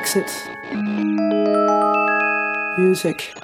Exit Music.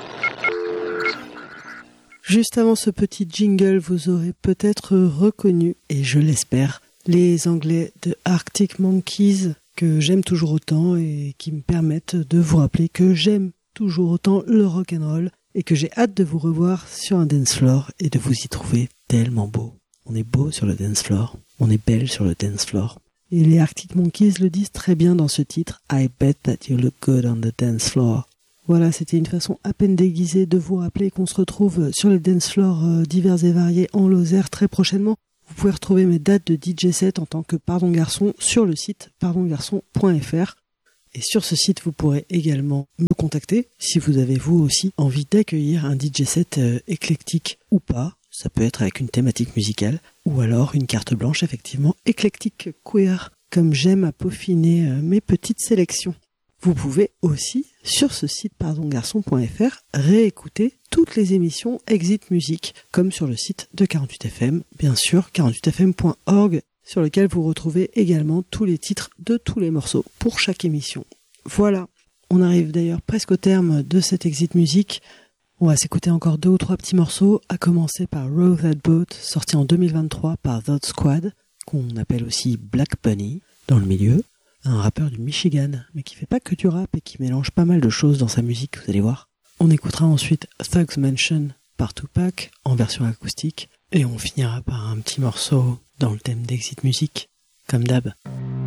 Juste avant ce petit jingle, vous aurez peut-être reconnu, et je l'espère, les Anglais de Arctic Monkeys, que j'aime toujours autant et qui me permettent de vous rappeler que j'aime toujours autant le rock'n'roll et que j'ai hâte de vous revoir sur un dance floor et de vous y trouver tellement beau. On est beau sur le dance floor, on est belle sur le dance floor. Et les Arctic Monkeys le disent très bien dans ce titre, I bet that you look good on the dance floor. Voilà, c'était une façon à peine déguisée de vous rappeler qu'on se retrouve sur les dance floors divers et variés en Lozère très prochainement. Vous pouvez retrouver mes dates de DJ set en tant que Pardon Garçon sur le site pardongarçon.fr. Et sur ce site, vous pourrez également me contacter si vous avez vous aussi envie d'accueillir un DJ set éclectique ou pas. Ça peut être avec une thématique musicale ou alors une carte blanche effectivement éclectique queer, comme j'aime à peaufiner mes petites sélections. Vous pouvez aussi, sur ce site pardongarçon.fr, réécouter toutes les émissions Exit Music, comme sur le site de 48FM, bien sûr 48fm.org, sur lequel vous retrouvez également tous les titres de tous les morceaux pour chaque émission. Voilà, on arrive d'ailleurs presque au terme de cette Exit Music. On va s'écouter encore 2 ou 3 petits morceaux, à commencer par Row That Boat, sorti en 2023 par The Squad, qu'on appelle aussi Black Bunny dans le milieu. Un rappeur du Michigan, mais qui fait pas que du rap et qui mélange pas mal de choses dans sa musique, vous allez voir. On écoutera ensuite Thugs Mansion par Tupac en version acoustique, et on finira par un petit morceau dans le thème d'Exit Music, comme d'hab.